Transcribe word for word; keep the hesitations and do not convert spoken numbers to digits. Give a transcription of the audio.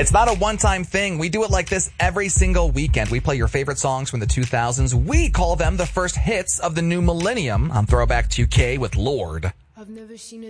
It's not a one-time thing. We do it like this every single weekend. We play your favorite songs from the two thousands. We call them the first hits of the new millennium. On Throwback two K with Lorde. I've never seen a